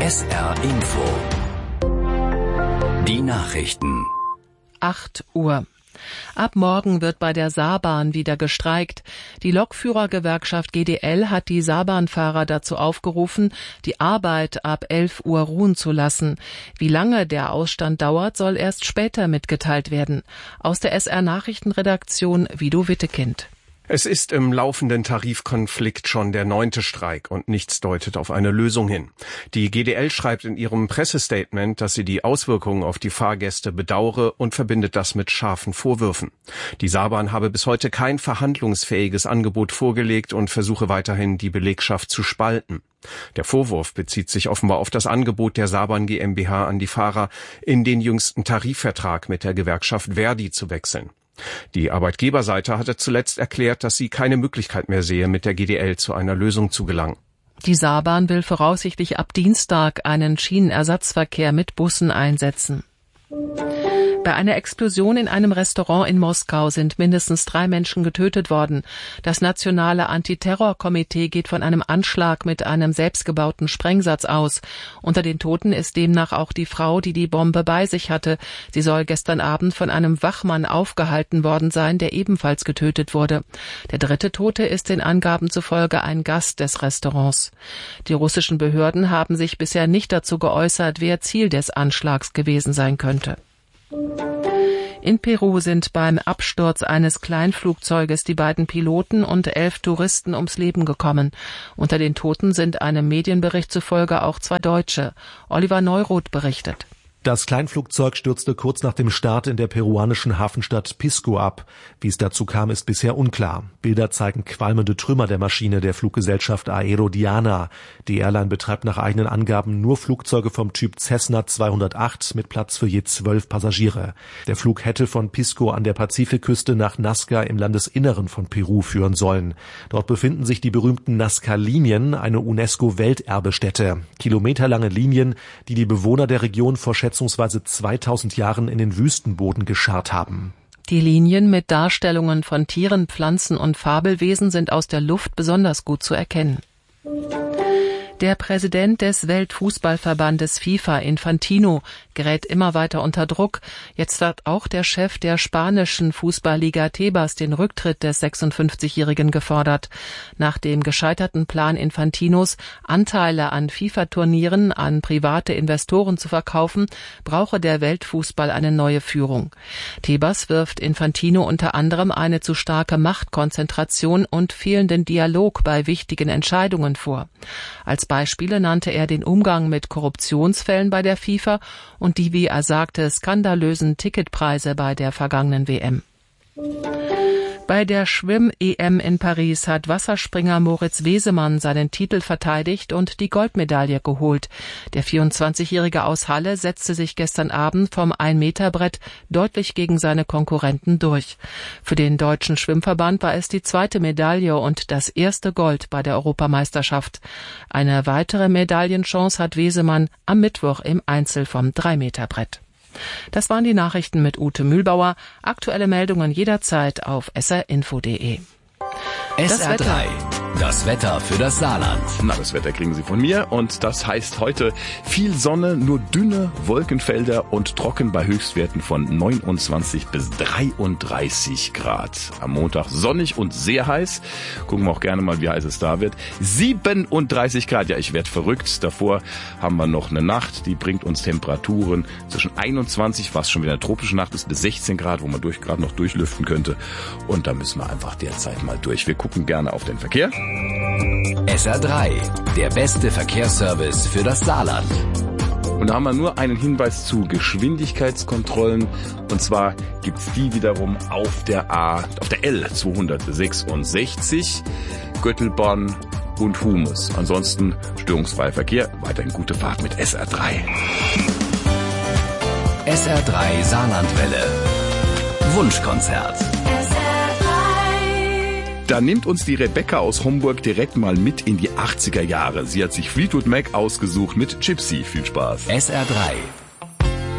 SR Info. Die Nachrichten. 8 Uhr. Ab morgen wird bei der Saarbahn wieder gestreikt. Die Lokführergewerkschaft GDL hat die Saarbahnfahrer dazu aufgerufen, die Arbeit ab 11 Uhr ruhen zu lassen. Wie lange der Ausstand dauert, soll erst später mitgeteilt werden. Aus der SR-Nachrichtenredaktion Vido Wittekind. Es ist im laufenden Tarifkonflikt schon der 9. Streik und nichts deutet auf eine Lösung hin. Die GDL schreibt in ihrem Pressestatement, dass sie die Auswirkungen auf die Fahrgäste bedauere und verbindet das mit scharfen Vorwürfen. Die Saarbahn habe bis heute kein verhandlungsfähiges Angebot vorgelegt und versuche weiterhin, die Belegschaft zu spalten. Der Vorwurf bezieht sich offenbar auf das Angebot der Saarbahn GmbH an die Fahrer, in den jüngsten Tarifvertrag mit der Gewerkschaft ver.di zu wechseln. Die Arbeitgeberseite hatte zuletzt erklärt, dass sie keine Möglichkeit mehr sehe, mit der GDL zu einer Lösung zu gelangen. Die Saarbahn will voraussichtlich ab Dienstag einen Schienenersatzverkehr mit Bussen einsetzen. Bei einer Explosion in einem Restaurant in Moskau sind mindestens 3 Menschen getötet worden. Das nationale Antiterrorkomitee geht von einem Anschlag mit einem selbstgebauten Sprengsatz aus. Unter den Toten ist demnach auch die Frau, die die Bombe bei sich hatte. Sie soll gestern Abend von einem Wachmann aufgehalten worden sein, der ebenfalls getötet wurde. Der 3. Tote ist den Angaben zufolge ein Gast des Restaurants. Die russischen Behörden haben sich bisher nicht dazu geäußert, wer Ziel des Anschlags gewesen sein könnte. In Peru sind beim Absturz eines Kleinflugzeuges die beiden Piloten und 11 Touristen ums Leben gekommen. Unter den Toten sind einem Medienbericht zufolge auch 2 Deutsche. Oliver Neuroth berichtet. Das Kleinflugzeug stürzte kurz nach dem Start in der peruanischen Hafenstadt Pisco ab. Wie es dazu kam, ist bisher unklar. Bilder zeigen qualmende Trümmer der Maschine der Fluggesellschaft Aerodiana. Die Airline betreibt nach eigenen Angaben nur Flugzeuge vom Typ Cessna 208 mit Platz für je 12 Passagiere. Der Flug hätte von Pisco an der Pazifikküste nach Nazca im Landesinneren von Peru führen sollen. Dort befinden sich die berühmten Nazca-Linien, eine UNESCO-Welterbestätte. Kilometerlange Linien, die die Bewohner der Region vor schätzungsweise 2000 Jahren in den Wüstenboden gescharrt haben. Die Linien mit Darstellungen von Tieren, Pflanzen und Fabelwesen sind aus der Luft besonders gut zu erkennen. Der Präsident des Weltfußballverbandes FIFA, Infantino, gerät immer weiter unter Druck. Jetzt hat auch der Chef der spanischen Fußballliga Tebas den Rücktritt des 56-Jährigen gefordert. Nach dem gescheiterten Plan Infantinos, Anteile an FIFA-Turnieren an private Investoren zu verkaufen, brauche der Weltfußball eine neue Führung. Tebas wirft Infantino unter anderem eine zu starke Machtkonzentration und fehlenden Dialog bei wichtigen Entscheidungen vor. Als Beispiele nannte er den Umgang mit Korruptionsfällen bei der FIFA und die, wie er sagte, skandalösen Ticketpreise bei der vergangenen WM. Bei der Schwimm-EM in Paris hat Wasserspringer Moritz Wesemann seinen Titel verteidigt und die Goldmedaille geholt. Der 24-Jährige aus Halle setzte sich gestern Abend vom 1-Meter-Brett deutlich gegen seine Konkurrenten durch. Für den Deutschen Schwimmverband war es die 2. Medaille und das 1. Gold bei der Europameisterschaft. Eine weitere Medaillenchance hat Wesemann am Mittwoch im Einzel vom 3-Meter-Brett. Das waren die Nachrichten mit Ute Mühlbauer. Aktuelle Meldungen jederzeit auf srinfo.de. SR3, das Wetter für das Saarland. Na, das Wetter kriegen Sie von mir und das heißt heute viel Sonne, nur dünne Wolkenfelder und trocken bei Höchstwerten von 29 bis 33 Grad. Am Montag sonnig und sehr heiß. Gucken wir auch gerne mal, wie heiß es da wird. 37 Grad, ja, ich werde verrückt. Davor haben wir noch eine Nacht, die bringt uns Temperaturen zwischen 21, was schon wieder eine tropische Nacht ist, bis 16 Grad, wo man gerade noch durchlüften könnte. Und da müssen wir einfach derzeit mal durch. Wir gucken gerne auf den Verkehr. SR3, der beste Verkehrsservice für das Saarland. Und da haben wir nur einen Hinweis zu Geschwindigkeitskontrollen. Und zwar gibt's die wiederum auf der L 266, Göttelborn und Humus. Ansonsten störungsfreier Verkehr. Weiterhin gute Fahrt mit SR3. SR3 Saarlandwelle. Wunschkonzert. Da nimmt uns die Rebecca aus Homburg direkt mal mit in die 80er Jahre. Sie hat sich Fleetwood Mac ausgesucht mit Gypsy. Viel Spaß. SR3